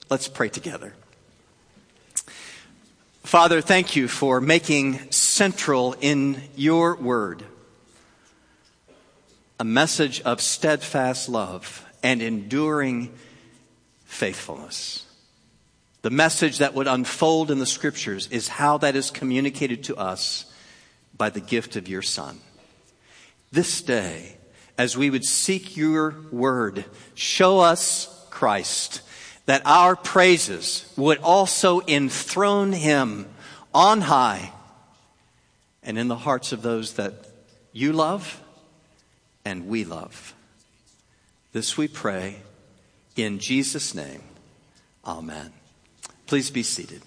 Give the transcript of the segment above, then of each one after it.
Let's pray together. Father, thank you for making central in your word a message of steadfast love and enduring faithfulness. The message that would unfold in the scriptures is how that is communicated to us by the gift of your Son. This day, as we would seek your word, show us Christ, that our praises would also enthrone him on high and in the hearts of those that you love and we love. This we pray in Jesus' name. Amen. Please be seated.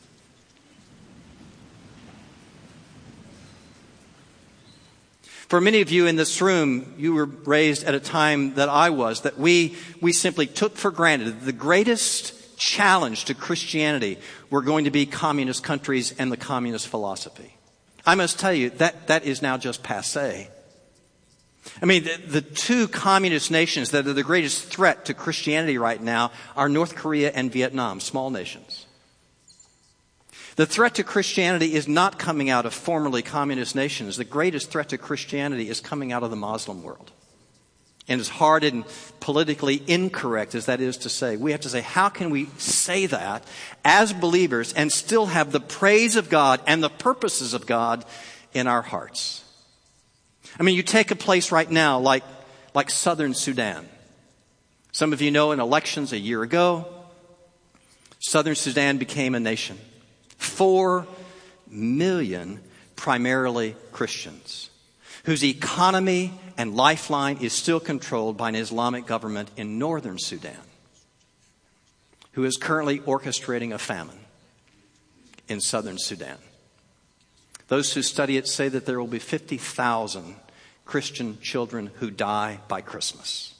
For many of you in this room, you were raised at a time that I was, that we simply took for granted the greatest challenge to Christianity were going to be communist countries and the communist philosophy. I must tell you, that is now just passé. I mean, the two communist nations that are the greatest threat to Christianity right now are North Korea and Vietnam, small nations. The threat to Christianity is not coming out of formerly communist nations. The greatest threat to Christianity is coming out of the Muslim world. And as hard and politically incorrect as that is to say, we have to say, how can we say that as believers and still have the praise of God and the purposes of God in our hearts? I mean, you take a place right now like Southern Sudan. Some of you know in elections a year ago, Southern Sudan became a nation. 4 million primarily Christians, whose economy and lifeline is still controlled by an Islamic government in northern Sudan, who is currently orchestrating a famine in southern Sudan. Those who study it say that there will be 50,000 Christian children who die by Christmas.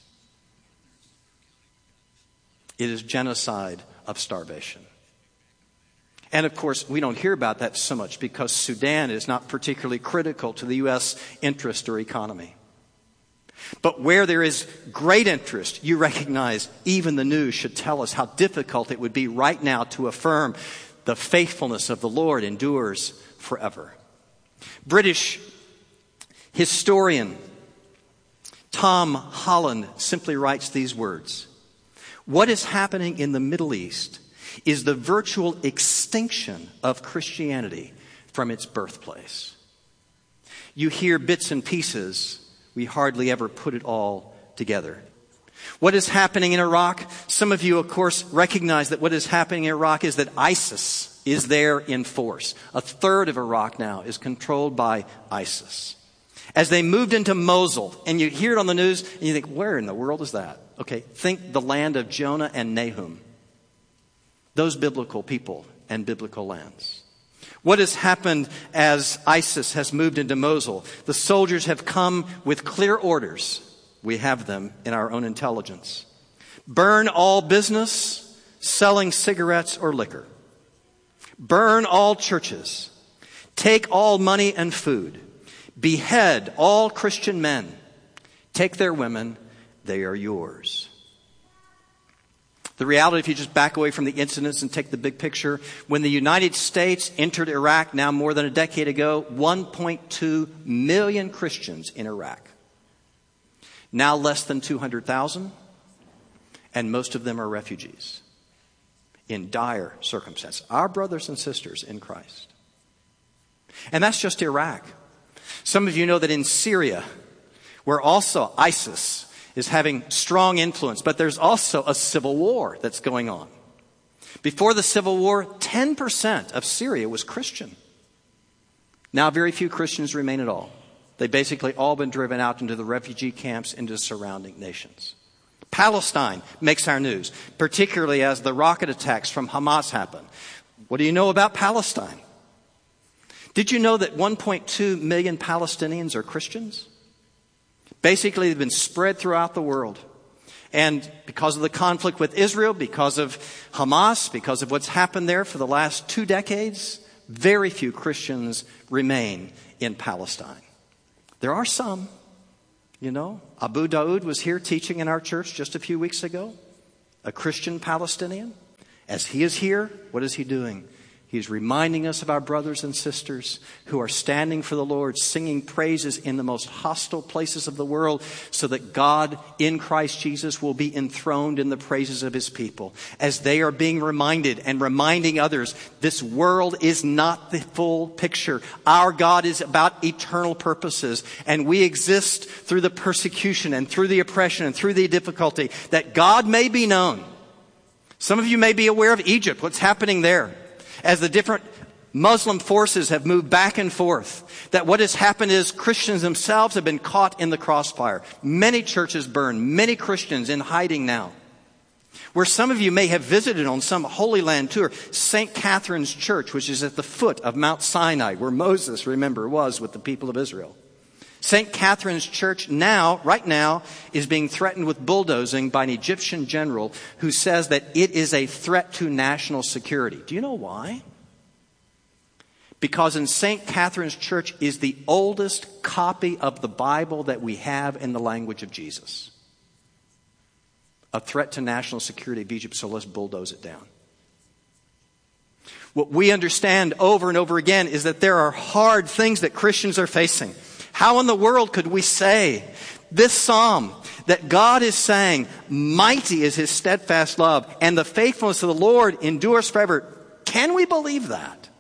It is genocide of starvation. And of course, we don't hear about that so much because Sudan is not particularly critical to the U.S. interest or economy. But where there is great interest, you recognize even the news should tell us how difficult it would be right now to affirm the faithfulness of the Lord endures forever. British historian Tom Holland simply writes these words: "What is happening in the Middle East is the virtual extinction of Christianity from its birthplace." You hear bits and pieces. We hardly ever put it all together. What is happening in Iraq? Some of you, of course, recognize that what is happening in Iraq is that ISIS is there in force. A third of Iraq now is controlled by ISIS. As they moved into Mosul, and you hear it on the news, and you think, where in the world is that? Okay, think the land of Jonah and Nahum. Those biblical people and biblical lands. What has happened as ISIS has moved into Mosul? The soldiers have come with clear orders. We have them in our own intelligence. Burn all business selling cigarettes or liquor. Burn all churches. Take all money and food. Behead all Christian men. Take their women. They are yours. The reality, if you just back away from the incidents and take the big picture, when the United States entered Iraq now more than a decade ago, 1.2 million Christians in Iraq. Now less than 200,000, and most of them are refugees in dire circumstances. Our brothers and sisters in Christ. And that's just Iraq. Some of you know that in Syria, where also ISIS is having strong influence, but there's also a civil war that's going on. Before the civil war, 10% of Syria was Christian. Now very few Christians remain at all. They've basically all been driven out into the refugee camps into surrounding nations. Palestine makes our news, particularly as the rocket attacks from Hamas happen. What do you know about Palestine? Did you know that 1.2 million Palestinians are Christians? Basically, they've been spread throughout the world. And because of the conflict with Israel, because of Hamas, because of what's happened there for the last 2 decades, very few Christians remain in Palestine. There are some, you know. Abu Daoud was here teaching in our church just a few weeks ago, a Christian Palestinian. As he is here, what is he doing? He's reminding us of our brothers and sisters who are standing for the Lord, singing praises in the most hostile places of the world, so that God in Christ Jesus will be enthroned in the praises of his people. As they are being reminded and reminding others, this world is not the full picture. Our God is about eternal purposes, and we exist through the persecution and through the oppression and through the difficulty, that God may be known. Some of you may be aware of Egypt, what's happening there. As the different Muslim forces have moved back and forth, that what has happened is Christians themselves have been caught in the crossfire. Many churches burned, many Christians in hiding now. Where some of you may have visited on some Holy Land tour, St. Catherine's Church, which is at the foot of Mount Sinai, where Moses, remember, was with the people of Israel. St. Catherine's Church right now, is being threatened with bulldozing by an Egyptian general who says that it is a threat to national security. Do you know why? Because in St. Catherine's Church is the oldest copy of the Bible that we have in the language of Jesus. A threat to national security of Egypt, so let's bulldoze it down. What we understand over and over again is that there are hard things that Christians are facing. How in the world could we say this psalm that God is saying, mighty is his steadfast love and the faithfulness of the Lord endures forever? Can we believe that?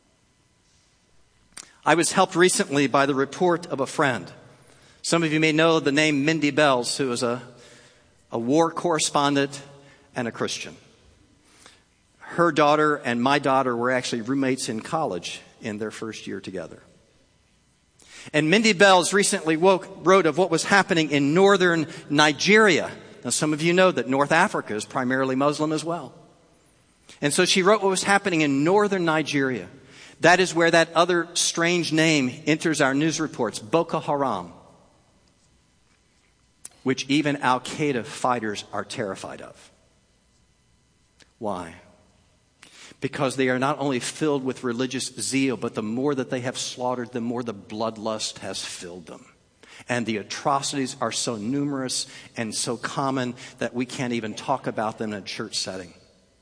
I was helped recently by the report of a friend. Some of you may know the name Mindy Bells, who is a war correspondent and a Christian. Her daughter and my daughter were actually roommates in college in their first year together. And Mindy Bells recently wrote of what was happening in northern Nigeria. Now, some of you know that North Africa is primarily Muslim as well. And so she wrote what was happening in northern Nigeria. That is where that other strange name enters our news reports, Boko Haram, which even Al-Qaeda fighters are terrified of. Why? Because they are not only filled with religious zeal, but the more that they have slaughtered, the more the bloodlust has filled them. And the atrocities are so numerous and so common that we can't even talk about them in a church setting.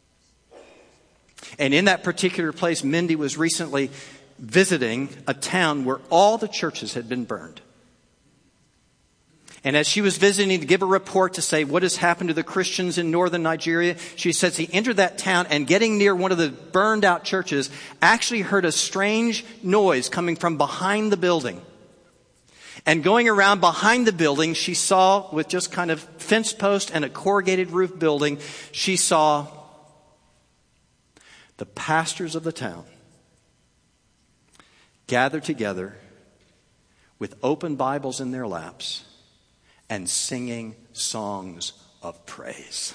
And in that particular place, Mindy was recently visiting a town where all the churches had been burned. And as she was visiting to give a report to say what has happened to the Christians in northern Nigeria, she says he entered that town and getting near one of the burned out churches, actually heard a strange noise coming from behind the building. And going around behind the building, she saw, with just kind of fence post and a corrugated roof building, she saw the pastors of the town gathered together with open Bibles in their laps and singing songs of praise.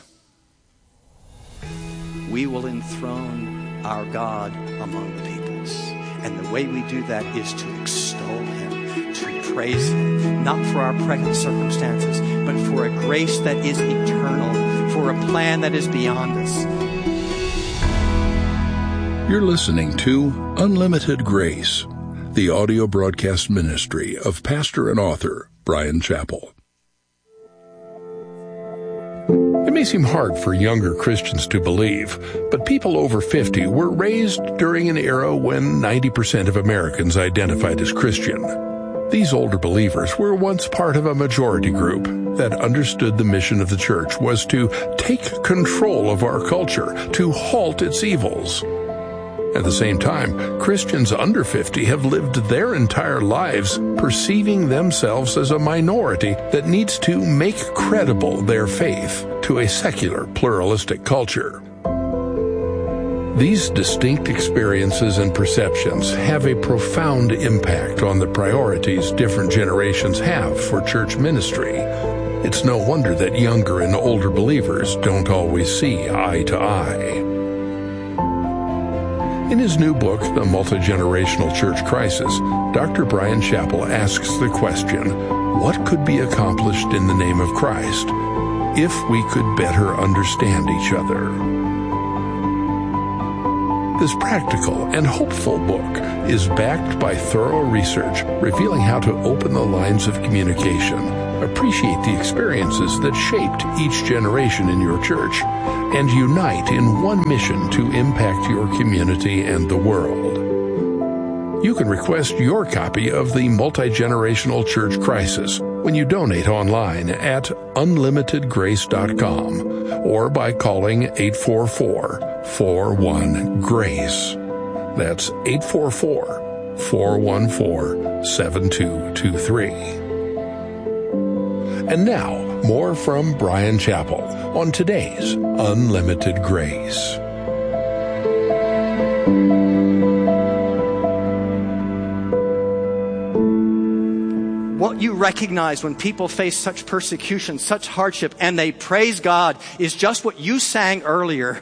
We will enthrone our God among the peoples. And the way we do that is to extol him, to praise him, not for our present circumstances, but for a grace that is eternal, for a plan that is beyond us. You're listening to Unlimited Grace, the audio broadcast ministry of pastor and author Bryan Chapell. It may seem hard for younger Christians to believe, but people over 50 were raised during an era when 90% of Americans identified as Christian. These older believers were once part of a majority group that understood the mission of the church was to take control of our culture, to halt its evils. At the same time, Christians under 50 have lived their entire lives perceiving themselves as a minority that needs to make credible their faith to a secular, pluralistic culture. These distinct experiences and perceptions have a profound impact on the priorities different generations have for church ministry. It's no wonder that younger and older believers don't always see eye to eye. In his new book, The Multi-Generational Church Crisis, Dr. Bryan Chapell asks the question, what could be accomplished in the name of Christ if we could better understand each other? This practical and hopeful book is backed by thorough research revealing how to open the lines of communication appreciate the experiences that shaped each generation in your church, and unite in one mission to impact your community and the world. You can request your copy of the Multi-Generational Church Crisis when you donate online at unlimitedgrace.com or by calling 844-41-GRACE. That's 844-414-7223. And now, more from Bryan Chapell on today's Unlimited Grace. What you recognize when people face such persecution, such hardship, and they praise God is just what you sang earlier.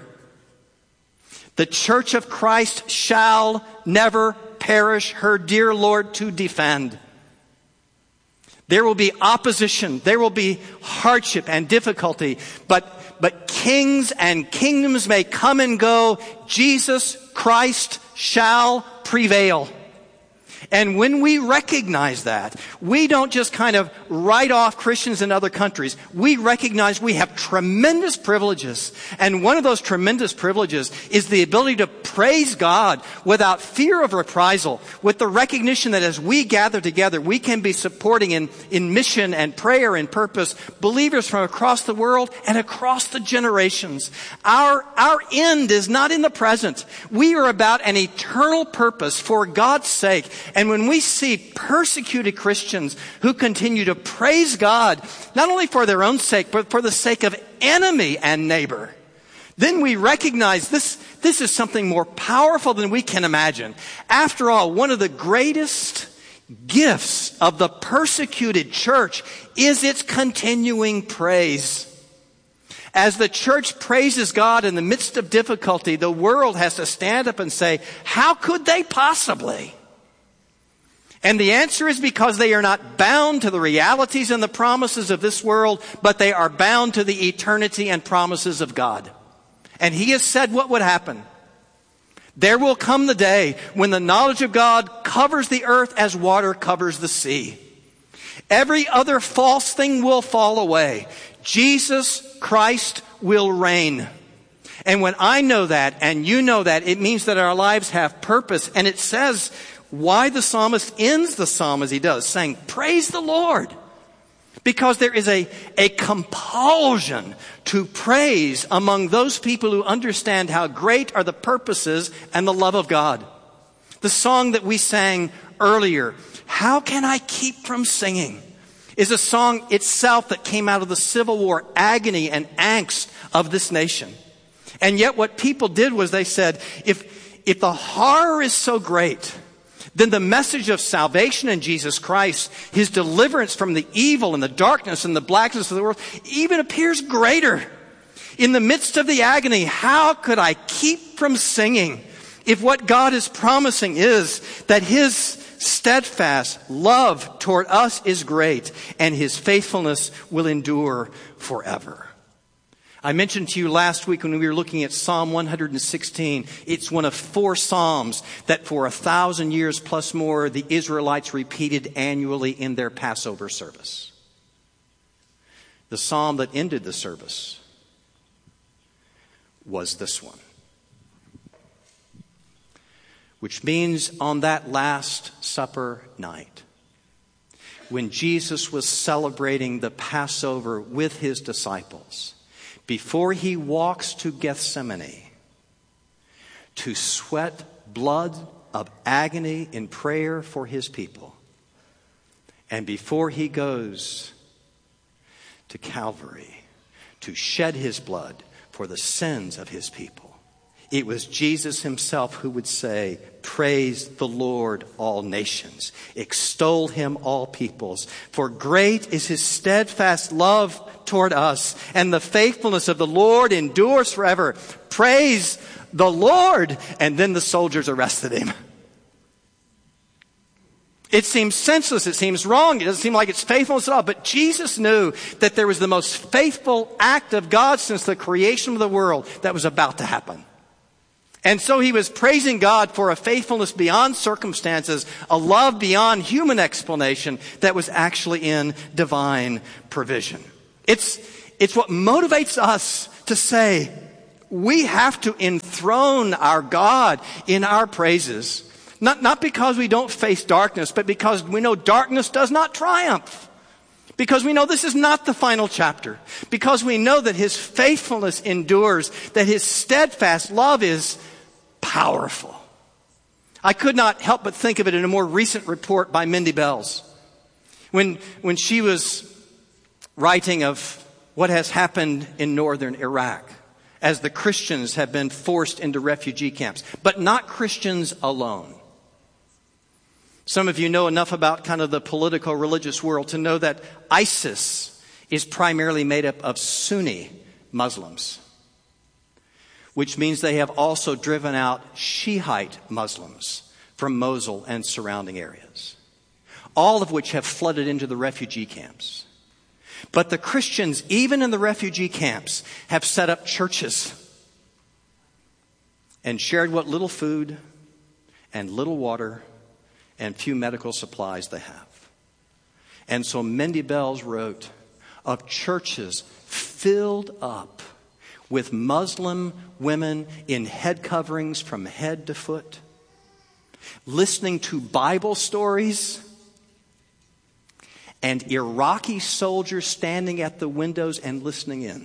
The church of Christ shall never perish, her dear Lord to defend. There will be opposition, there will be hardship and difficulty, but kings and kingdoms may come and go. Jesus Christ shall prevail. And when we recognize that, we don't just kind of write off Christians in other countries. We recognize we have tremendous privileges. And one of those tremendous privileges is the ability to praise God without fear of reprisal, with the recognition that as we gather together, we can be supporting in mission and prayer and purpose believers from across the world and across the generations. Our end is not in the present. We are about an eternal purpose for God's sake. And when we see persecuted Christians who continue to praise God, not only for their own sake, but for the sake of enemy and neighbor, then we recognize this is something more powerful than we can imagine. After all, one of the greatest gifts of the persecuted church is its continuing praise. As the church praises God in the midst of difficulty, the world has to stand up and say, how could they possibly? And the answer is because they are not bound to the realities and the promises of this world, but they are bound to the eternity and promises of God. And He has said what would happen. There will come the day when the knowledge of God covers the earth as water covers the sea. Every other false thing will fall away. Jesus Christ will reign. And when I know that and you know that, it means that our lives have purpose. And it says why the psalmist ends the psalm as he does, saying, praise the Lord. Because there is a compulsion to praise among those people who understand how great are the purposes and the love of God. The song that we sang earlier, How Can I Keep From Singing, is a song itself that came out of the Civil War agony and angst of this nation. And yet what people did was they said, if the horror is so great, then the message of salvation in Jesus Christ, His deliverance from the evil and the darkness and the blackness of the world, even appears greater. In the midst of the agony, how could I keep from singing if what God is promising is that His steadfast love toward us is great and His faithfulness will endure forever? I mentioned to you last week when we were looking at Psalm 116, it's one of 4 psalms that for 1,000 years plus more the Israelites repeated annually in their Passover service. The psalm that ended the service was this one, which means on that Last Supper night, when Jesus was celebrating the Passover with His disciples, before He walks to Gethsemane to sweat blood of agony in prayer for His people, and before He goes to Calvary to shed His blood for the sins of His people, it was Jesus Himself who would say, praise the Lord, all nations. Extol Him, all peoples. For great is His steadfast love toward us, and the faithfulness of the Lord endures forever. Praise the Lord. And then the soldiers arrested Him. It seems senseless. It seems wrong. It doesn't seem like it's faithfulness at all. But Jesus knew that there was the most faithful act of God since the creation of the world that was about to happen. And so he was praising God for a faithfulness beyond circumstances, a love beyond human explanation that was actually in divine provision. It's what motivates us to say, we have to enthrone our God in our praises. Not because we don't face darkness, but because we know darkness does not triumph. Because we know this is not the final chapter. Because we know that his faithfulness endures, that his steadfast love is powerful. I could not help but think of it in a more recent report by Mindy Bells. When she was writing of what has happened in northern Iraq as the Christians have been forced into refugee camps, but not Christians alone. Some of you know enough about kind of the political religious world to know that ISIS is primarily made up of Sunni Muslims, which means they have also driven out Shiite Muslims from Mosul and surrounding areas, all of which have flooded into the refugee camps. But the Christians, even in the refugee camps, have set up churches and shared what little food and little water and few medical supplies they have. And so Mindy Bells wrote of churches filled up with Muslim women in head coverings from head to foot, listening to Bible stories, and Iraqi soldiers standing at the windows and listening in.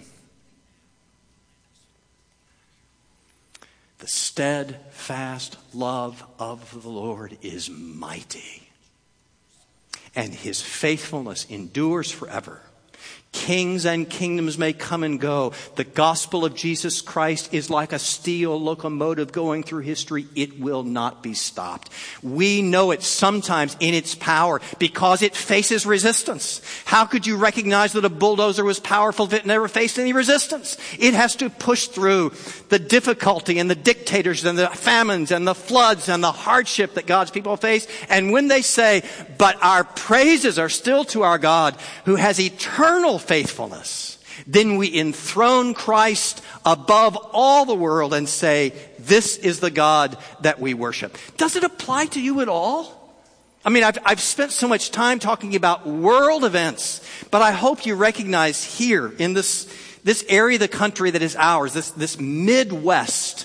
The steadfast love of the Lord is mighty, and his faithfulness endures forever. Kings and kingdoms may come and go. The gospel of Jesus Christ is like a steel locomotive going through history. It will not be stopped. We know it sometimes in its power because it faces resistance. How could you recognize that a bulldozer was powerful if it never faced any resistance? It has to push through the difficulty and the dictators and the famines and the floods and the hardship that God's people face. And when they say, but our praises are still to our God who has eternal faithfulness, then we enthrone Christ above all the world and say, this is the God that we worship. Does it apply to you at all? I mean, I've spent so much time talking about world events, but I hope you recognize here in this area of the country that is ours, this Midwest,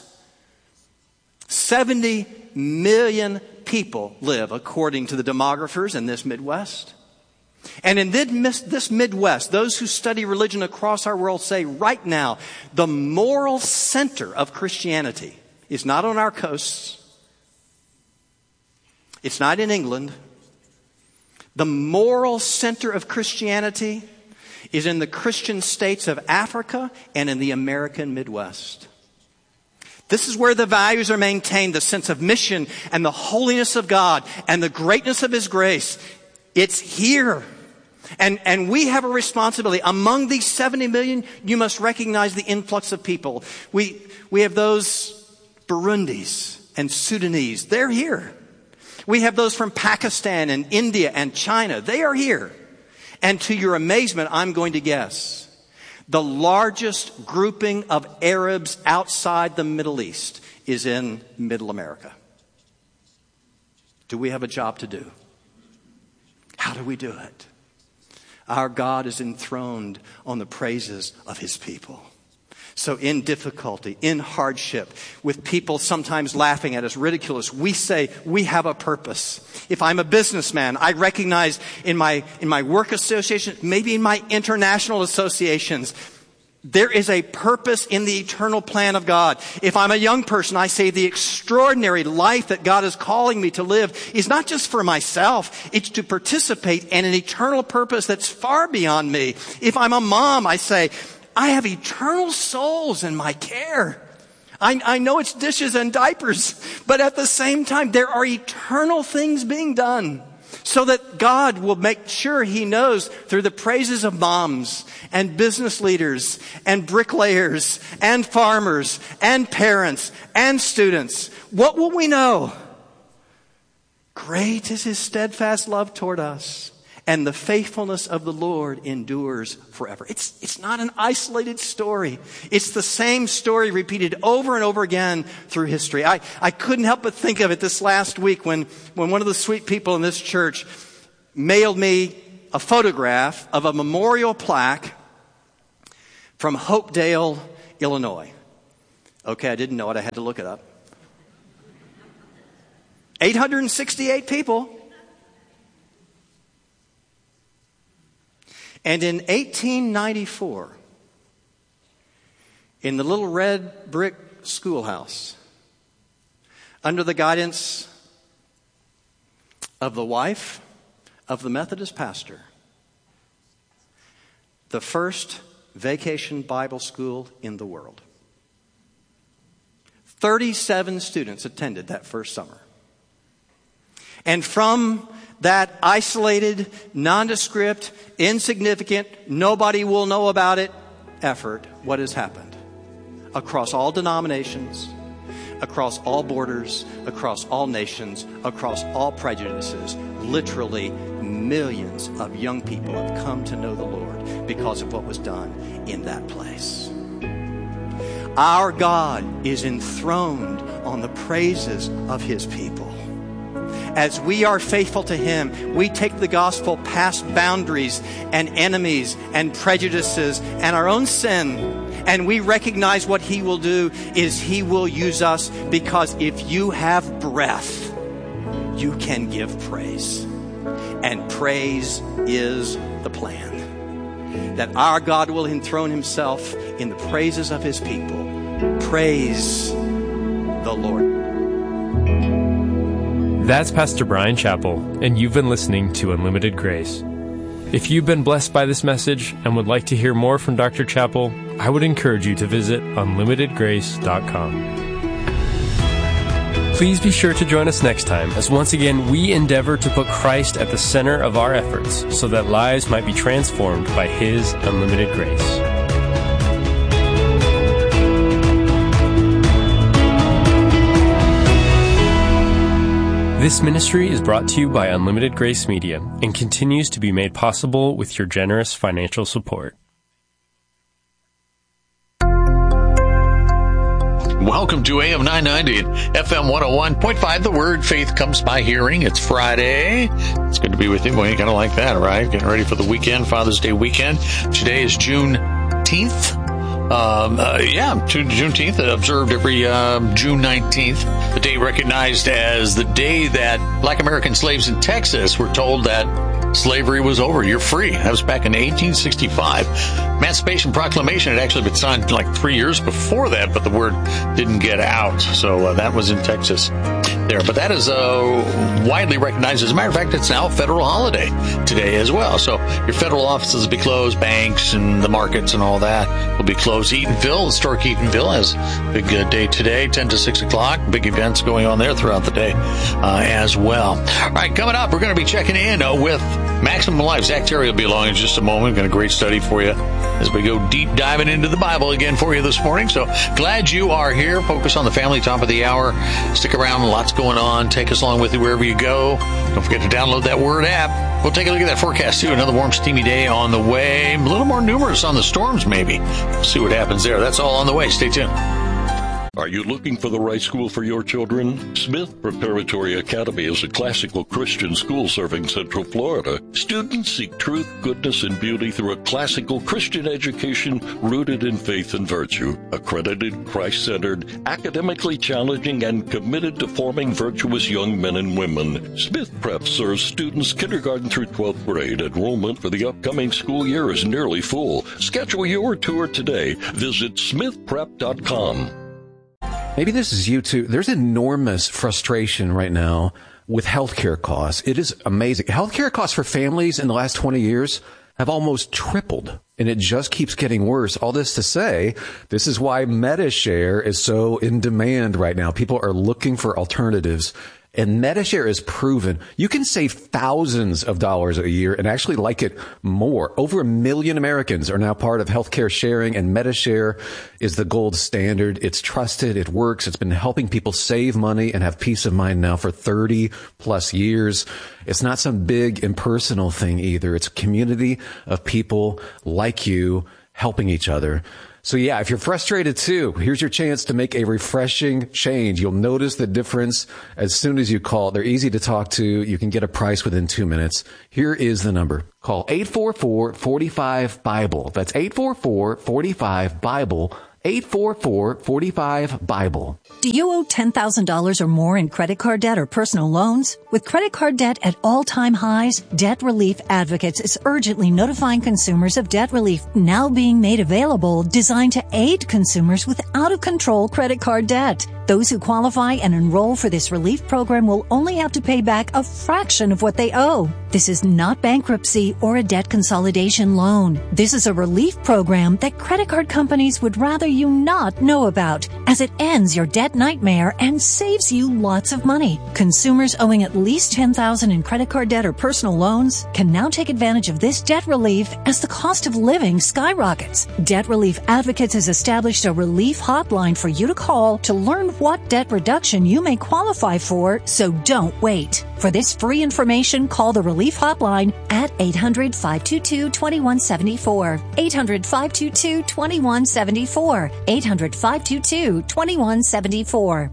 70 million people live according to the demographers in this Midwest. And in this Midwest, those who study religion across our world say right now, the moral center of Christianity is not on our coasts. It's not in England. The moral center of Christianity is in the Christian states of Africa and in the American Midwest. This is where the values are maintained, the sense of mission and the holiness of God and the greatness of his grace. It's here. And we have a responsibility. Among these 70 million, you must recognize the influx of people. We have those Burundis and Sudanese. They're here. We have those from Pakistan and India and China. They are here. And to your amazement, I'm going to guess, the largest grouping of Arabs outside the Middle East is in Middle America. Do we have a job to do? How do we do it? Our God is enthroned on the praises of his people. So in difficulty, in hardship, with people sometimes laughing at us, ridicule us, we say we have a purpose. If I'm a businessman, I recognize in my work association, maybe in my international associations, there is a purpose in the eternal plan of God. If I'm a young person, I say the extraordinary life that God is calling me to live is not just for myself. It's to participate in an eternal purpose that's far beyond me. If I'm a mom, I say, I have eternal souls in my care. I know it's dishes and diapers, but at the same time, there are eternal things being done. So that God will make sure he knows through the praises of moms and business leaders and bricklayers and farmers and parents and students. What will we know? Great is his steadfast love toward us, And the faithfulness of the Lord endures forever. It's not an isolated story. It's the same story repeated over and over again through history. I couldn't help but think of it this last week when one of the sweet people in this church mailed me a photograph of a memorial plaque from Hopedale, Illinois. Okay, I didn't know it. I had to look it up. 868 people. And in 1894, in the little red brick schoolhouse, under the guidance of the wife of the Methodist pastor, the first vacation Bible school in the world. 37 students attended that first summer. And from that isolated, nondescript, insignificant, nobody will know about it effort, what has happened? Across all denominations, across all borders, across all nations, across all prejudices, literally millions of young people have come to know the Lord because of what was done in that place. Our God is enthroned on the praises of His people. As we are faithful to Him, we take the gospel past boundaries and enemies and prejudices and our own sin. And we recognize what He will do is He will use us, because if you have breath, you can give praise. And praise is the plan. That our God will enthrone Himself in the praises of His people. Praise the Lord. That's Pastor Brian Chappell, and you've been listening to Unlimited Grace. If you've been blessed by this message and would like to hear more from Dr. Chappell, I would encourage you to visit unlimitedgrace.com. Please be sure to join us next time, as once again we endeavor to put Christ at the center of our efforts so that lives might be transformed by His unlimited grace. This ministry is brought to you by Unlimited Grace Media and continues to be made possible with your generous financial support. Welcome to AM 990 and FM 101.5. The Word, faith comes by hearing. It's Friday. It's good to be with you. Well, you kind of like that, right? Getting ready for the weekend, Father's Day weekend. Today is June 10th. Juneteenth, observed every June 19th, the day recognized as the day that Black American slaves in Texas were told that slavery was over. You're free. That was back in 1865. Emancipation Proclamation had actually been signed like 3 years before that, but the word didn't get out. So that was in Texas there. But that is widely recognized. As a matter of fact, it's now a federal holiday today as well. So your federal offices will be closed, banks and the markets and all that will be closed. Eatonville, historic Eatonville, has a big day today, 10 to 6 o'clock. Big events going on there throughout the day as well. All right, coming up, we're going to be checking in with Maximum Life. Zach Terry will be along in just a moment. Got a great study for you as we go deep diving into the Bible again for you this morning. So glad you are here. Focus on the family, top of the hour. Stick around. Lots going on. Take us along with you wherever you go. Don't forget to download that Word app. We'll take a look at that forecast too. Another warm, steamy day on the way. A little more numerous on the storms maybe. We'll see what happens there. That's all on the way. Stay tuned. Are you looking for the right school for your children? Smith Preparatory Academy is a classical Christian school serving Central Florida. Students seek truth, goodness, and beauty through a classical Christian education rooted in faith and virtue. Accredited, Christ-centered, academically challenging, and committed to forming virtuous young men and women. Smith Prep serves students kindergarten through 12th grade. Enrollment for the upcoming school year is nearly full. Schedule your tour today. Visit smithprep.com. Maybe this is you too. There's enormous frustration right now with healthcare costs. It is amazing. Healthcare costs for families in the last 20 years have almost tripled, and it just keeps getting worse. All this to say, this is why MediShare is so in demand right now. People are looking for alternatives, And Medi-Share is proven. You can save thousands of dollars a year and actually like it more. Over 1 million Americans are now part of healthcare sharing, and Medi-Share is the gold standard. It's trusted. It works. It's been helping people save money and have peace of mind now for 30 plus years. It's not some big impersonal thing either. It's a community of people like you helping each other. So yeah, if you're frustrated too, here's your chance to make a refreshing change. You'll notice the difference as soon as you call. They're easy to talk to. You can get a price within 2 minutes. Here is the number. Call 844-45-BIBLE. That's 844-45-BIBLE. 844-45-BIBLE. Do you owe $10,000 or more in credit card debt or personal loans? With credit card debt at all-time highs, Debt Relief Advocates is urgently notifying consumers of debt relief now being made available, designed to aid consumers with out-of-control credit card debt. Those who qualify and enroll for this relief program will only have to pay back a fraction of what they owe. This is not bankruptcy or a debt consolidation loan. This is a relief program that credit card companies would rather you not know about, as it ends your debt nightmare and saves you lots of money. Consumers owing at least $10,000 in credit card debt or personal loans can now take advantage of this debt relief as the cost of living skyrockets. Debt Relief Advocates has established a relief hotline for you to call to learn what debt reduction you may qualify for, so don't wait. For this free information, call the Relief Hotline at 800-522-2174. 800-522-2174. 800-522-2174.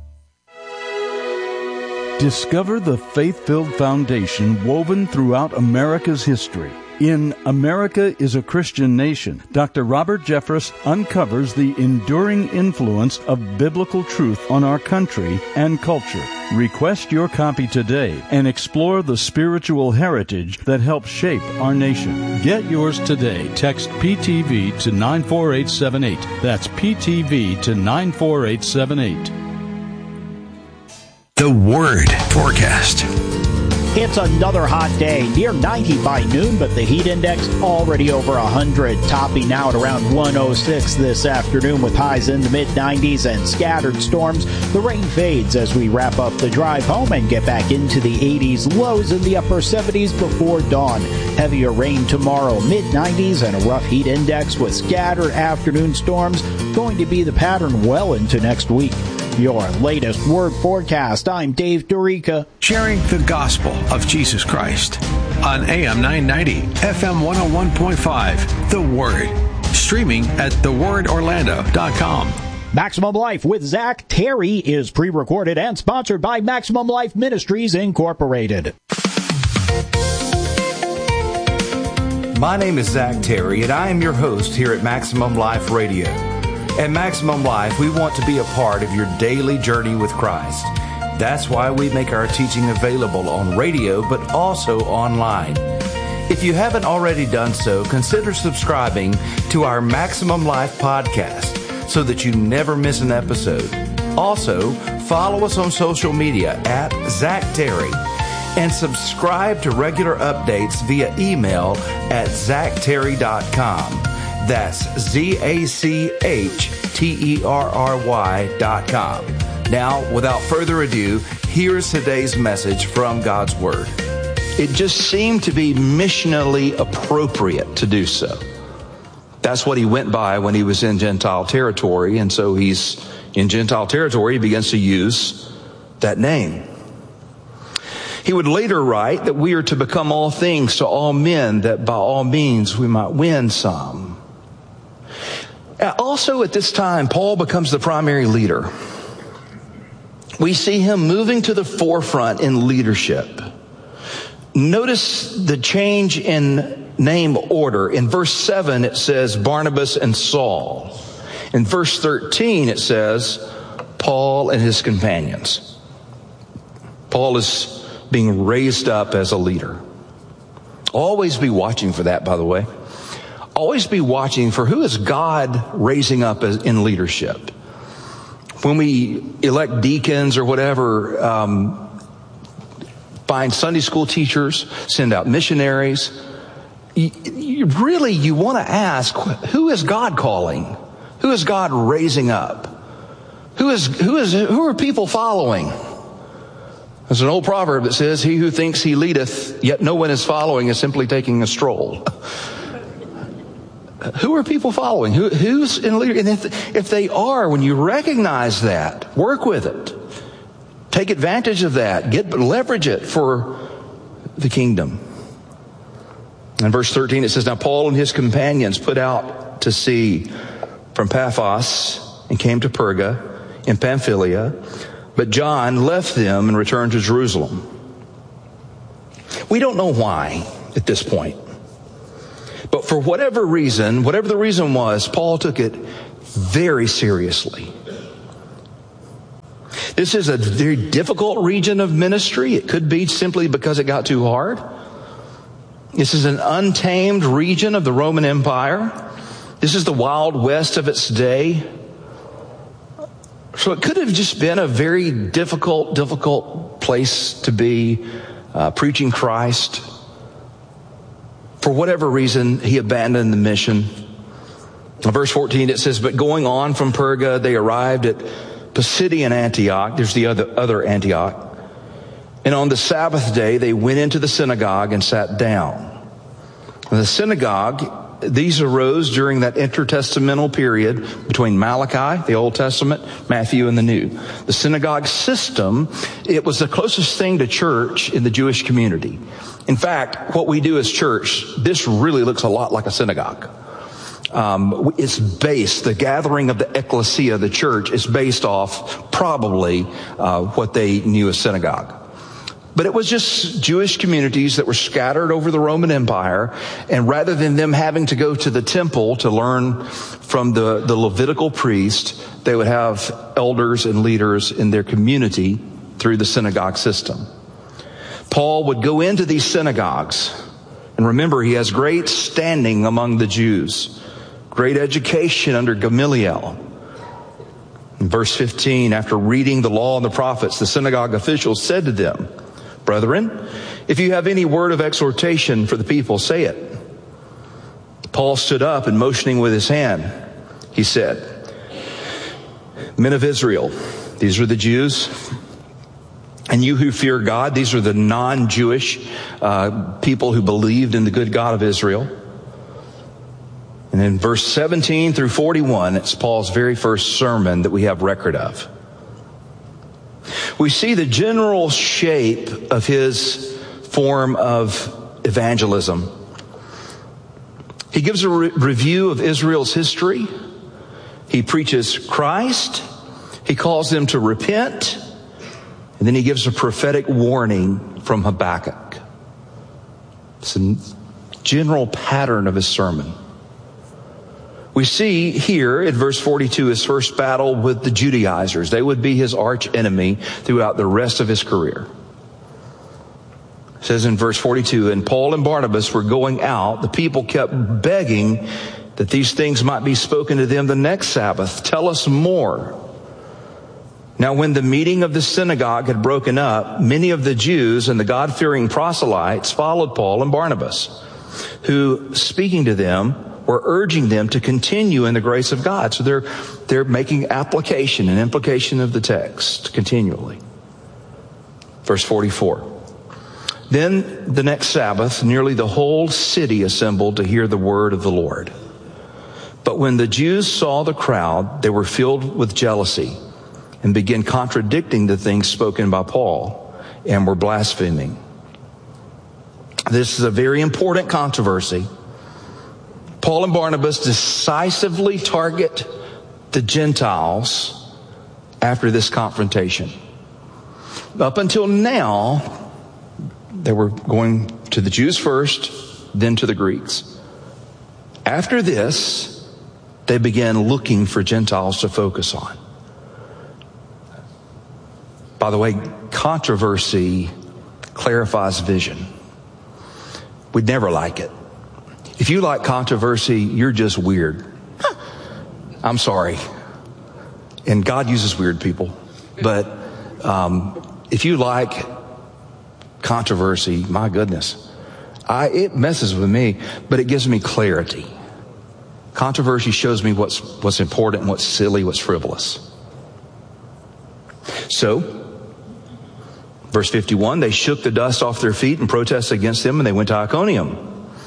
Discover the faith-filled foundation woven throughout America's history. In America is a Christian Nation, Dr. Robert Jeffress uncovers the enduring influence of biblical truth on our country and culture. Request your copy today and explore the spiritual heritage that helps shape our nation. Get yours today. Text PTV to 94878. That's PTV to 94878. The Word Forecast. It's another hot day, near 90 by noon, but the heat index already over 100, topping out around 106 this afternoon with highs in the mid-90s and scattered storms. The rain fades as we wrap up the drive home and get back into the 80s, lows in the upper 70s before dawn. Heavier rain tomorrow, mid-90s and a rough heat index with scattered afternoon storms going to be the pattern well into next week. Your latest Word Forecast. I'm Dave Dorica. Sharing the gospel of Jesus Christ on AM 990, FM 101.5, The Word. Streaming at thewordorlando.com. Maximum Life with Zach Terry is pre-recorded and sponsored by Maximum Life Ministries, Incorporated. My name is Zach Terry, and I am your host here at Maximum Life Radio. At Maximum Life, we want to be a part of your daily journey with Christ. That's why we make our teaching available on radio, but also online. If you haven't already done so, consider subscribing to our Maximum Life podcast so that you never miss an episode. Also, follow us on social media at Zach Terry and subscribe to regular updates via email at zachterry.com. That's ZACHTERRY.com. Now, without further ado, here's today's message from God's Word. It just seemed to be missionally appropriate to do so. That's what he went by when he was in Gentile territory, and so he's in Gentile territory, he begins to use that name. He would later write that we are to become all things to all men, that by all means we might win some. Also at this time, Paul becomes the primary leader. We see him moving to the forefront in leadership. Notice the change in name order. In verse 7, it says Barnabas and Saul. In verse 13, it says Paul and his companions. Paul is being raised up as a leader. Always be watching for that, by the way. Always be watching for who is God raising up in leadership. When we elect deacons or whatever, find Sunday school teachers, send out missionaries, you want to ask, who is God calling? Who is God raising up? Who are people following? There's an old proverb that says, he who thinks he leadeth, yet no one is following, is simply taking a stroll. Who are people following? Who's in leadership? And if they are, when you recognize that, work with it. Take advantage of that. Leverage it for the kingdom. In verse 13 it says, now Paul and his companions put out to sea from Paphos and came to Perga in Pamphylia, but John left them and returned to Jerusalem. We don't know why at this point. But for whatever reason, whatever the reason was, Paul took it very seriously. This is a very difficult region of ministry. It could be simply because it got too hard. This is an untamed region of the Roman Empire. This is the Wild West of its day. So it could have just been a very difficult place to be preaching Christ. For whatever reason, he abandoned the mission. In verse 14, it says, but going on from Perga, they arrived at Pisidian Antioch. There's the other Antioch. And on the Sabbath day, they went into the synagogue and sat down. In the synagogue, these arose during that intertestamental period between Malachi, the Old Testament, Matthew, and the New. The synagogue system, it was the closest thing to church in the Jewish community. In fact, what we do as church, this really looks a lot like a synagogue. It's based, the gathering of the ecclesia, the church, is based off probably what they knew as synagogue. But it was just Jewish communities that were scattered over the Roman Empire, and rather than them having to go to the temple to learn from the Levitical priest, they would have elders and leaders in their community through the synagogue system. Paul would go into these synagogues, and remember, he has great standing among the Jews, great education under Gamaliel. In verse 15, after reading the law and the prophets, the synagogue officials said to them, brethren, if you have any word of exhortation for the people, say it. Paul stood up and motioning with his hand, he said, men of Israel, these are the Jews, and you who fear God, these are the non-Jewish people who believed in the good God of Israel. And in verse 17 through 41, it's Paul's very first sermon that we have record of. We see the general shape of his form of evangelism. He gives a review of Israel's history. He preaches Christ. He calls them to repent. And then he gives a prophetic warning from Habakkuk. It's a general pattern of his sermon. We see here at verse 42 his first battle with the Judaizers. They would be his arch enemy throughout the rest of his career. It says in verse 42, and Paul and Barnabas were going out. The people kept begging that these things might be spoken to them the next Sabbath. Tell us more. Now, when the meeting of the synagogue had broken up, many of the Jews and the God-fearing proselytes followed Paul and Barnabas, who, speaking to them, were urging them to continue in the grace of God. So they're making application and implication of the text continually. Verse 44. Then the next Sabbath, nearly the whole city assembled to hear the word of the Lord. But when the Jews saw the crowd, they were filled with jealousy and began contradicting the things spoken by Paul and were blaspheming. This is a very important controversy. Paul and Barnabas decisively target the Gentiles after this confrontation. Up until now, they were going to the Jews first, then to the Greeks. After this, they began looking for Gentiles to focus on. By the way, controversy clarifies vision. We'd never like it. If you like controversy, you're just weird. I'm sorry. And God uses weird people. But if you like controversy, my goodness, it messes with me, but it gives me clarity. Controversy shows me what's important, what's silly, what's frivolous. So, Verse 51, they shook the dust off their feet and protested against them, and they went to Iconium.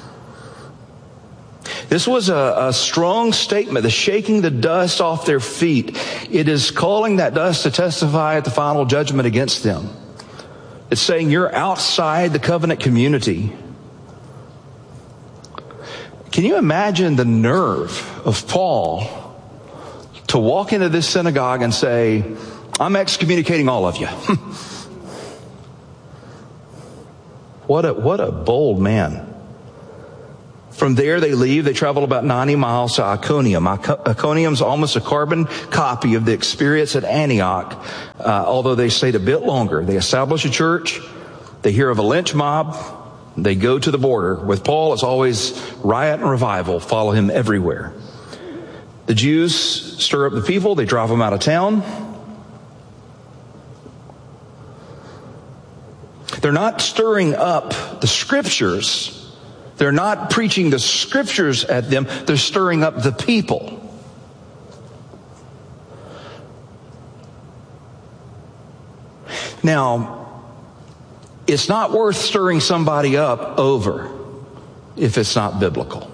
This was a strong statement, the shaking the dust off their feet. It is calling that dust to testify at the final judgment against them. It's saying you're outside the covenant community. Can you imagine the nerve of Paul to walk into this synagogue and say, I'm excommunicating all of you? What a bold man. From there they leave. They travel about 90 miles to Iconium. Iconium's almost a carbon copy of the experience at Antioch, although they stayed a bit longer. They establish a church. They hear of a lynch mob. They go to the border. With Paul, it's always riot and revival. Follow him everywhere. The Jews stir up the people. They drive them out of town. They're not stirring up the scriptures. They're not preaching the scriptures at them. They're stirring up the people. Now, it's not worth stirring somebody up over if it's not biblical.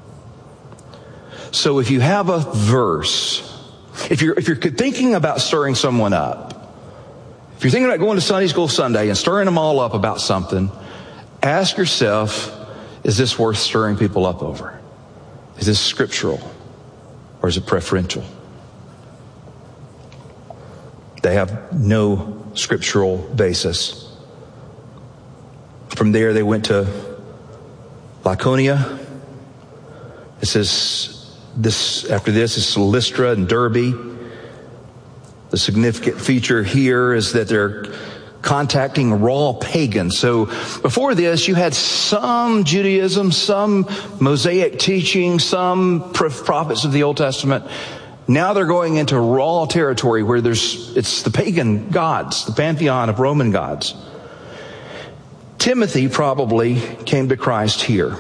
So if you have a verse, if you're thinking about stirring someone up, if you're thinking about going to Sunday school Sunday and stirring them all up about something, ask yourself, is this worth stirring people up over? Is this scriptural or is it preferential? They have no scriptural basis. From there they went to Lycaonia. It says after this is Lystra and Derbe. The significant feature here is that they're contacting raw pagans. So before this, you had some Judaism, some Mosaic teaching, some prophets of the Old Testament. Now they're going into raw territory where it's the pagan gods, the pantheon of Roman gods. Timothy probably came to Christ here.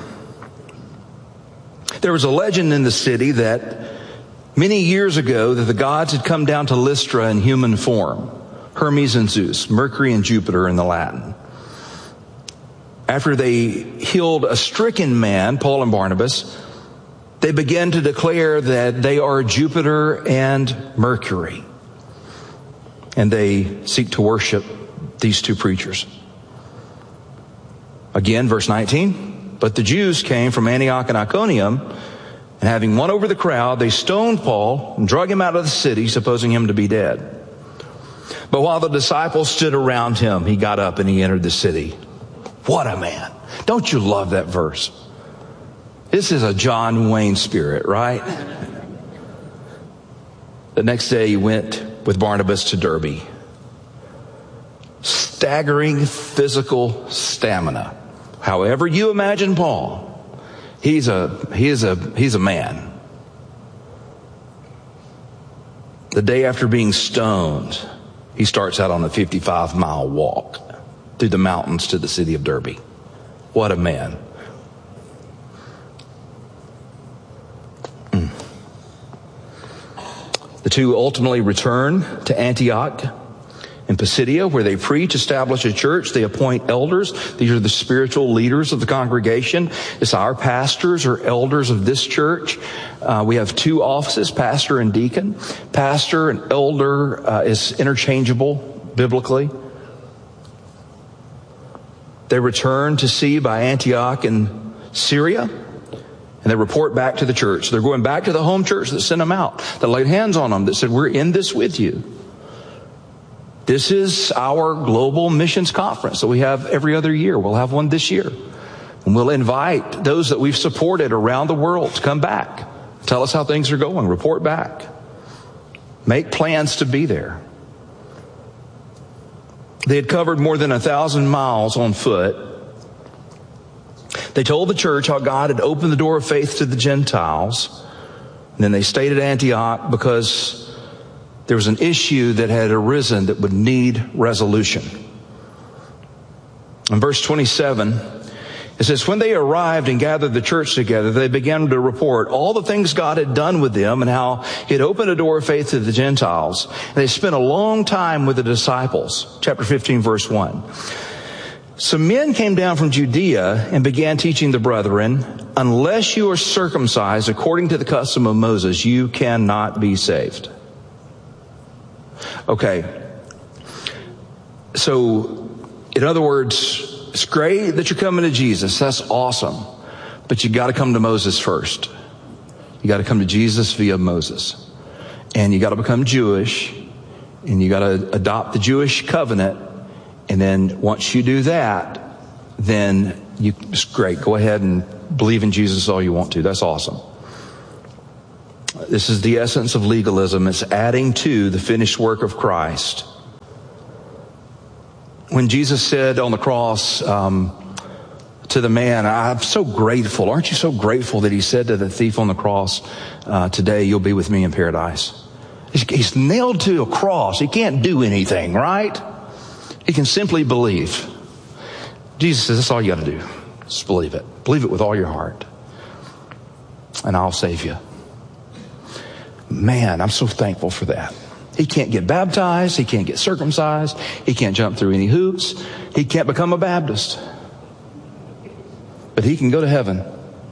There was a legend in the city that many years ago that the gods had come down to Lystra in human form. Hermes and Zeus, Mercury and Jupiter in the Latin. After they healed a stricken man, Paul and Barnabas, they began to declare that they are Jupiter and Mercury. And they seek to worship these two preachers. Again, verse 19. But the Jews came from Antioch and Iconium, and having won over the crowd, they stoned Paul and drug him out of the city, supposing him to be dead. But while the disciples stood around him, he got up and he entered the city. What a man. Don't you love that verse? This is a John Wayne spirit, right? The next day he went with Barnabas to Derbe. Staggering physical stamina. However you imagine Paul, he's a man. The day after being stoned, he starts out on a 55-mile walk through the mountains to the city of Derbe. What a man. The two ultimately return to Antioch in Pisidia, where they preach, establish a church. They appoint elders. These are the spiritual leaders of the congregation. It's our pastors or elders of this church. We have two offices, pastor and deacon. Pastor and elder is interchangeable biblically. They return to sea by Antioch in Syria, and they report back to the church. They're going back to the home church that sent them out, that laid hands on them, that said, we're in this with you. This is our global missions conference that we have every other year. We'll have one this year. And we'll invite those that we've supported around the world to come back. Tell us how things are going. Report back. Make plans to be there. They had covered more than 1,000 miles on foot. They told the church how God had opened the door of faith to the Gentiles. And then they stayed at Antioch because there was an issue that had arisen that would need resolution. In verse 27, It says, when they arrived and gathered the church together, they began to report all the things God had done with them and how he had opened a door of faith to the Gentiles. And they spent a long time with the disciples. Chapter 15, verse 1. Some men came down from Judea and began teaching the brethren, unless you are circumcised according to the custom of Moses, you cannot be saved. Okay. So, in other words, it's great that you're coming to Jesus. That's awesome. But you got to come to Moses first. You got to come to Jesus via Moses. And you got to become Jewish. And you got to adopt the Jewish covenant. And then once you do that, then it's great. Go ahead and believe in Jesus all you want to. That's awesome. This is the essence of legalism. It's adding to the finished work of Christ. When Jesus said on the cross to the man, I'm so grateful. Aren't you so grateful that he said to the thief on the cross, today you'll be with me in paradise? He's nailed to a cross. He can't do anything, right? He can simply believe. Jesus says, that's all you got to do. Just believe it. Believe it with all your heart. And I'll save you. Man, I'm so thankful for that. He can't get baptized. He can't get circumcised. He can't jump through any hoops. He can't become a Baptist. But he can go to heaven.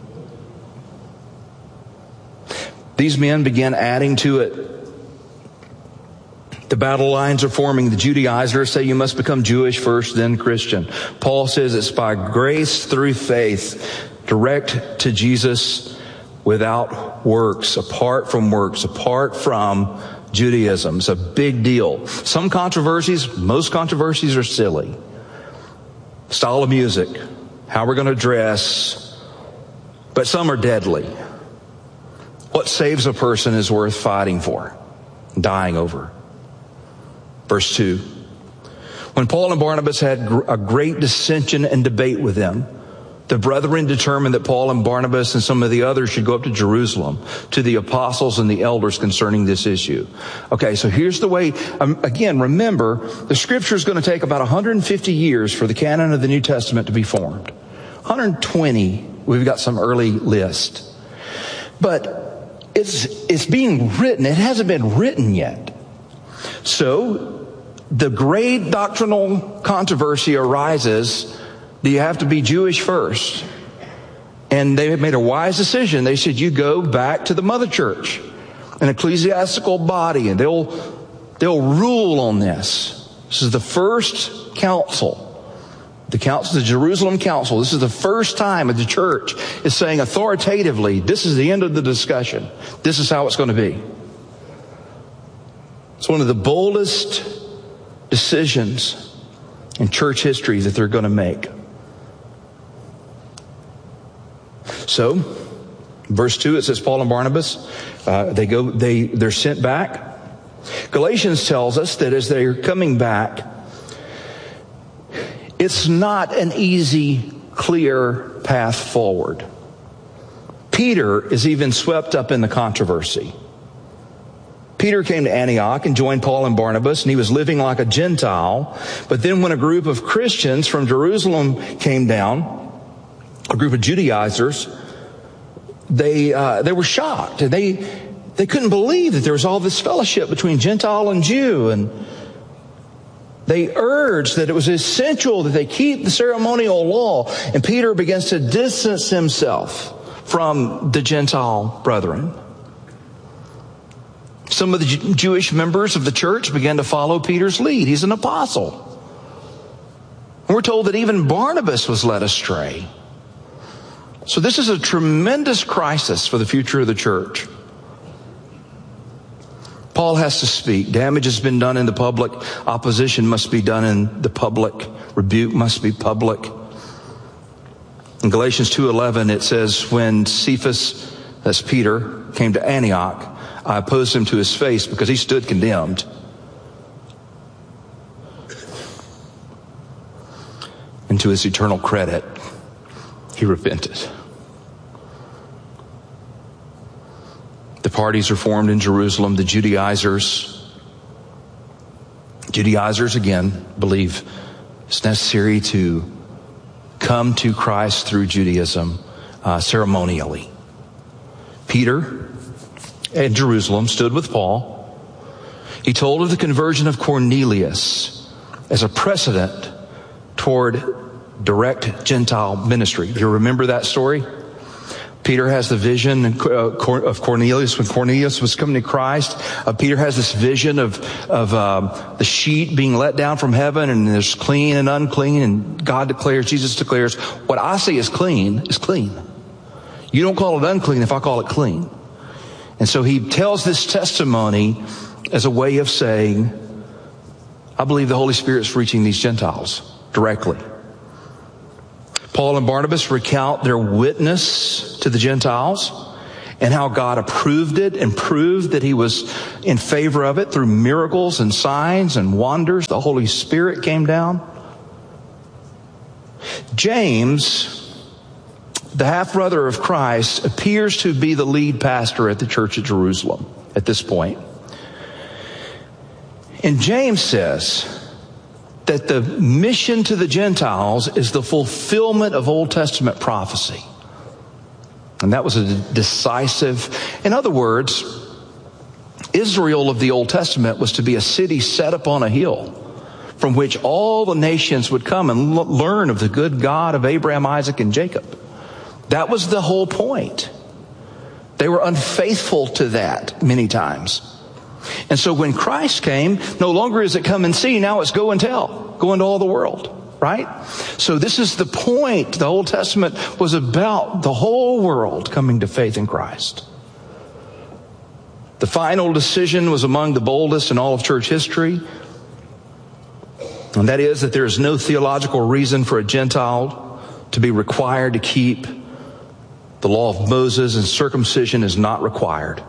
These men began adding to it. The battle lines are forming. The Judaizers say you must become Jewish first, then Christian. Paul says it's by grace through faith, direct to Jesus without works, apart from Judaism. It's a big deal. Some controversies, most controversies are silly. Style of music, how we're going to dress, but some are deadly. What saves a person is worth fighting for, dying over. Verse 2. When Paul and Barnabas had a great dissension and debate with them, the brethren determined that Paul and Barnabas and some of the others should go up to Jerusalem to the apostles and the elders concerning this issue. Okay, so here's the way. Again, remember, the scripture is going to take about 150 years for the canon of the New Testament to be formed. 120, we've got some early list. But it's being written. It hasn't been written yet. So the great doctrinal controversy arises. Do you have to be Jewish first? And they made a wise decision. They said, you go back to the mother church, an ecclesiastical body, and they'll rule on this. This is the first council. The Jerusalem Council. This is the first time that the church is saying authoritatively, this is the end of the discussion. This is how it's going to be. It's one of the boldest decisions in church history that they're going to make. So, verse 2, it says Paul and Barnabas, they're sent back. Galatians tells us that as they're coming back, it's not an easy, clear path forward. Peter is even swept up in the controversy. Peter came to Antioch and joined Paul and Barnabas, and he was living like a Gentile. But then when a group of Christians from Jerusalem came down, a group of Judaizers, they were shocked. And they couldn't believe that there was all this fellowship between Gentile and Jew. And they urged that it was essential that they keep the ceremonial law. And Peter begins to distance himself from the Gentile brethren. Some of the Jewish members of the church began to follow Peter's lead. He's an apostle. And we're told that even Barnabas was led astray. So this is a tremendous crisis for the future of the church. Paul has to speak. Damage has been done in the public. Opposition must be done in the public. Rebuke must be public. In Galatians 2:11, it says, when Cephas, that's Peter, came to Antioch, I opposed him to his face because he stood condemned. And to his eternal credit, he repented. The parties are formed in Jerusalem. The Judaizers again believe it's necessary to come to Christ through Judaism ceremonially. Peter in Jerusalem stood with Paul. He told of the conversion of Cornelius as a precedent toward direct Gentile ministry. Do you remember that story? Peter has the vision of Cornelius when Cornelius was coming to Christ. Peter has this vision of the sheet being let down from heaven, and there's clean and unclean, and God declares, Jesus declares, what I say is clean is clean. You don't call it unclean if I call it clean. And so he tells this testimony as a way of saying, I believe the Holy Spirit's reaching these Gentiles directly. Paul and Barnabas recount their witness to the Gentiles and how God approved it and proved that he was in favor of it through miracles and signs and wonders. The Holy Spirit came down. James, the half-brother of Christ, appears to be the lead pastor at the church at Jerusalem at this point. And James says that the mission to the Gentiles is the fulfillment of Old Testament prophecy. And that was a decisive, in other words, Israel of the Old Testament was to be a city set upon a hill from which all the nations would come and learn of the good God of Abraham, Isaac, and Jacob. That was the whole point. They were unfaithful to that many times. And so when Christ came, no longer is it come and see, now it's go and tell. Go into all the world, right? So this is the point. The Old Testament was about the whole world coming to faith in Christ. The final decision was among the boldest in all of church history. And that is that there is no theological reason for a Gentile to be required to keep the law of Moses, and circumcision is not required.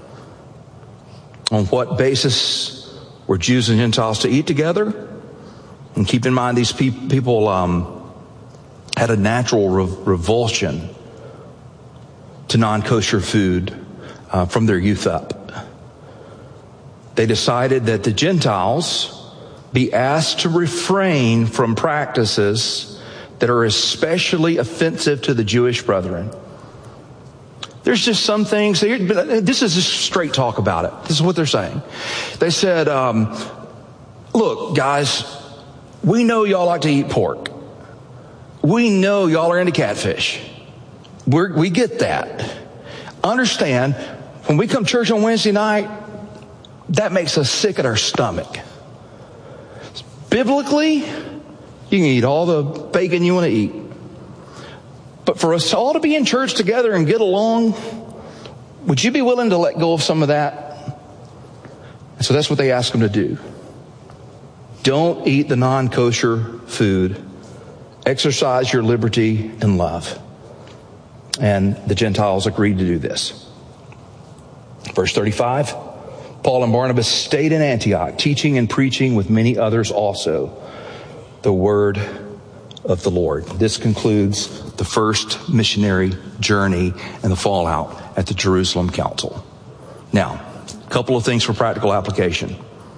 On what basis were Jews and Gentiles to eat together? And keep in mind, these people had a natural revulsion to non-kosher food from their youth up. They decided that the Gentiles be asked to refrain from practices that are especially offensive to the Jewish brethren. There's just some things, this is just straight talk about it. This is what they're saying. They said, look, guys, we know y'all like to eat pork. We know y'all are into catfish. We get that. Understand, when we come to church on Wednesday night, that makes us sick at our stomach. Biblically, you can eat all the bacon you want to eat. But for us all to be in church together and get along, would you be willing to let go of some of that? And so that's what they asked them to do. Don't eat the non-kosher food. Exercise your liberty in love. And the Gentiles agreed to do this. Verse 35, Paul and Barnabas stayed in Antioch, teaching and preaching with many others also the word of the Lord. This concludes the first missionary journey and the fallout at the Jerusalem Council. Now, a couple of things for practical application.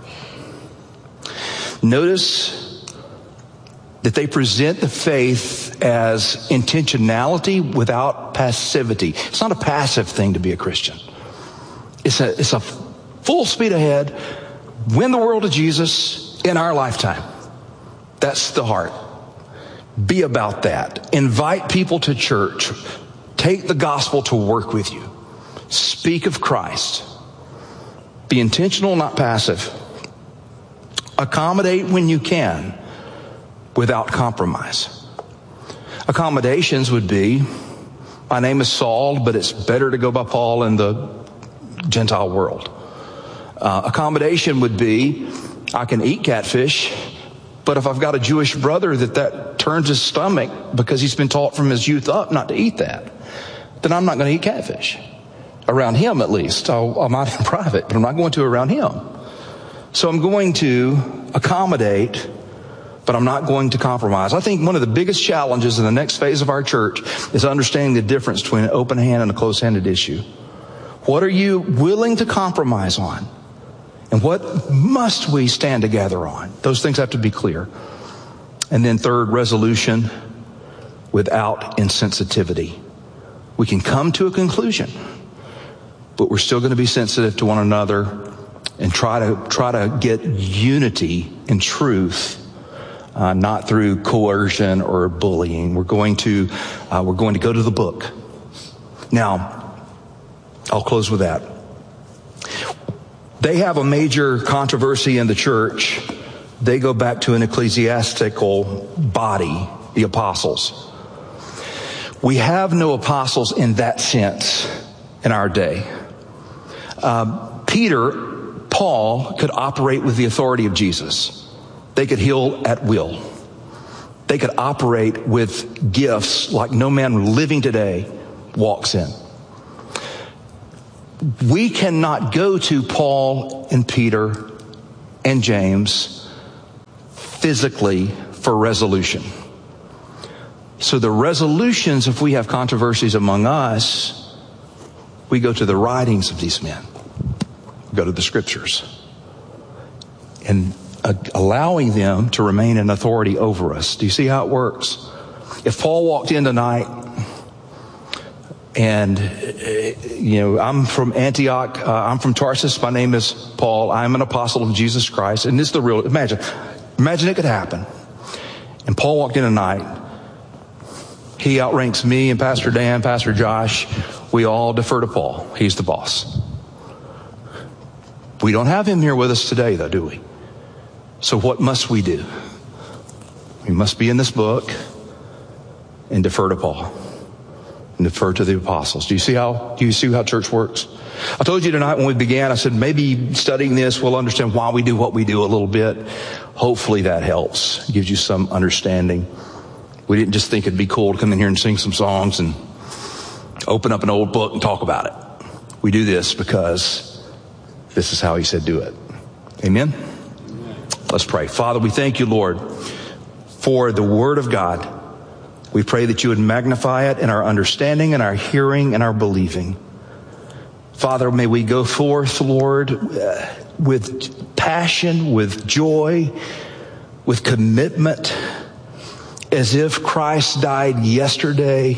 Notice that they present the faith as intentionality without passivity. It's not a passive thing to be a Christian. It's a full speed ahead, win the world to Jesus in our lifetime. That's the heart. Be about that. Invite people to church. Take the gospel to work with you. Speak of Christ. Be intentional, not passive. Accommodate when you can without compromise. Accommodations would be, my name is Saul, but it's better to go by Paul in the Gentile world. Accommodation would be, I can eat catfish, but if I've got a Jewish brother that turns his stomach because he's been taught from his youth up not to eat that, then I'm not going to eat catfish. Around him, at least. I might in private, but I'm not going to around him. So I'm going to accommodate, but I'm not going to compromise. I think one of the biggest challenges in the next phase of our church is understanding the difference between an open hand and a closed-handed issue. What are you willing to compromise on? And what must we stand together on? Those things have to be clear. And then third, resolution. without insensitivity. We can come to a conclusion, but we're still going to be sensitive to one another and try to get unity in truth, not through coercion or bullying. We're going to go to the book. Now, I'll close with that. They have a major controversy in the church. They go back to an ecclesiastical body, the apostles. We have no apostles in that sense in our day. Paul could operate with the authority of Jesus. They could heal at will. They could operate with gifts like no man living today walks in. We cannot go to Paul and Peter and James physically for resolution. So the resolutions, if we have controversies among us, we go to the writings of these men. We go to the scriptures. And allowing them to remain in authority over us. Do you see how it works? If Paul walked in tonight and, I'm from Antioch, I'm from Tarsus, my name is Paul, I'm an apostle of Jesus Christ, and this is the real, imagine it could happen. And Paul walked in tonight, he outranks me and Pastor Dan, Pastor Josh, we all defer to Paul, he's the boss. We don't have him here with us today though, do we? So what must we do? We must be in this book and defer to Paul and defer to the apostles. Do you see how church works? I told you tonight when we began, I said maybe studying this we'll understand why we do what we do a little bit. Hopefully that helps, gives you some understanding. We didn't just think it'd be cool to come in here and sing some songs and open up an old book and talk about it. We do this because this is how he said do it. Amen? Let's pray. Father, we thank you, Lord, for the word of God. We pray that you would magnify it in our understanding and our hearing and our believing. Father, may we go forth, Lord, with passion, with joy, with commitment, as if Christ died yesterday,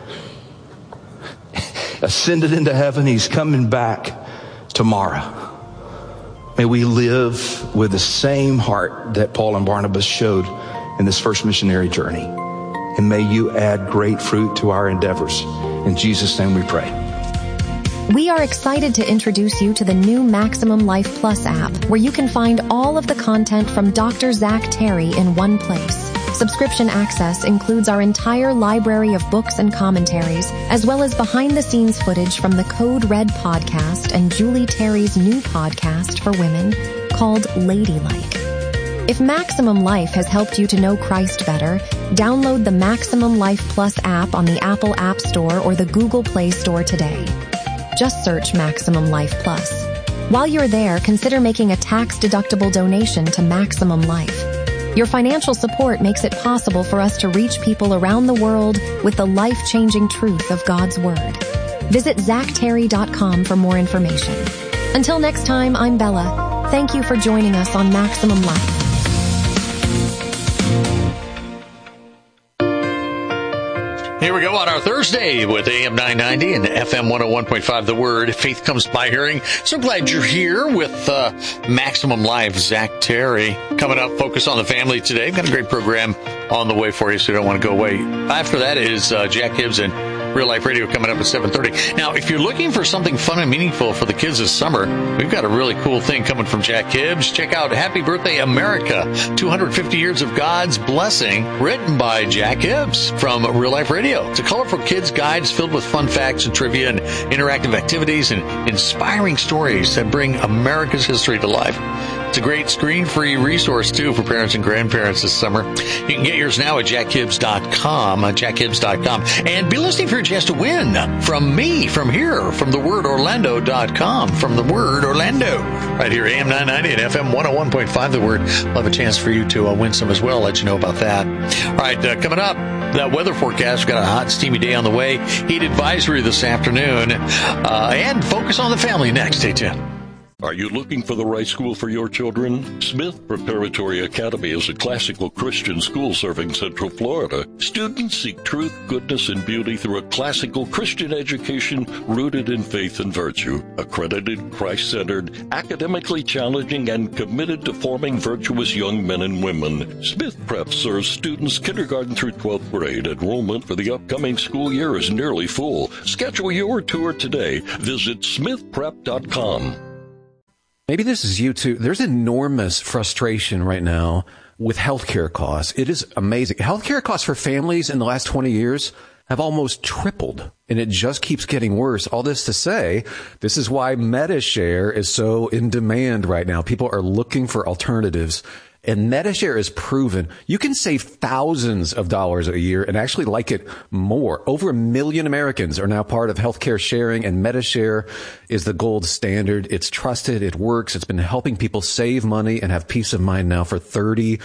ascended into heaven, he's coming back tomorrow. May we live with the same heart that Paul and Barnabas showed in this first missionary journey. And may you add great fruit to our endeavors. In Jesus' name we pray. We are excited to introduce you to the new Maximum Life Plus app, where you can find all of the content from Dr. Zach Terry in one place. Subscription access includes our entire library of books and commentaries, as well as behind-the-scenes footage from the Code Red podcast and Julie Terry's new podcast for women called Ladylike. If Maximum Life has helped you to know Christ better, download the Maximum Life Plus app on the Apple App Store or the Google Play Store today. Just search Maximum Life Plus. While you're there, consider making a tax-deductible donation to Maximum Life. Your financial support makes it possible for us to reach people around the world with the life-changing truth of God's Word. Visit ZachTerry.com for more information. Until next time, I'm Bella. Thank you for joining us on Maximum Life. Here we go on our Thursday with AM 990 and FM 101.5 The Word. Faith comes by hearing. So glad you're here with Maximum Life, Zach Terry. Coming up, focus on the family today. Got a great program on the way for you, so you don't want to go away. After that is Jack Hibbs and Real Life Radio coming up at 7:30. Now, if you're looking for something fun and meaningful for the kids this summer, we've got a really cool thing coming from Jack Hibbs. Check out Happy Birthday America, 250 Years of God's Blessing, written by Jack Hibbs from Real Life Radio. It's a colorful kids guides filled with fun facts and trivia and interactive activities and inspiring stories that bring America's history to life. It's a great screen-free resource, too, for parents and grandparents this summer. You can get yours now at jackhibbs.com, jackhibbs.com. And be listening for a chance to win from me, from here, from thewordorlando.com, from The Word Orlando. Right here, AM 990 and FM 101.5, The Word. We'll have a chance for you to win some as well. I'll let you know about that. All right, coming up, that weather forecast. We've got a hot, steamy day on the way. Heat advisory this afternoon. And focus on the family next. Stay tuned. Are you looking for the right school for your children? Smith Preparatory Academy is a classical Christian school serving Central Florida. Students seek truth, goodness, and beauty through a classical Christian education rooted in faith and virtue. Accredited, Christ-centered, academically challenging, and committed to forming virtuous young men and women. Smith Prep serves students kindergarten through 12th grade. Enrollment for the upcoming school year is nearly full. Schedule your tour today. Visit smithprep.com. Maybe this is you too. There's enormous frustration right now with healthcare costs. It is amazing. Healthcare costs for families in the last 20 years have almost tripled, and it just keeps getting worse. All this to say, this is why MediShare is so in demand right now. People are looking for alternatives. And MediShare is proven you can save thousands of dollars a year and actually like it more. Over 1 million Americans are now part of healthcare sharing, and MediShare is the gold standard. It's trusted. It works. It's been helping people save money and have peace of mind now for 30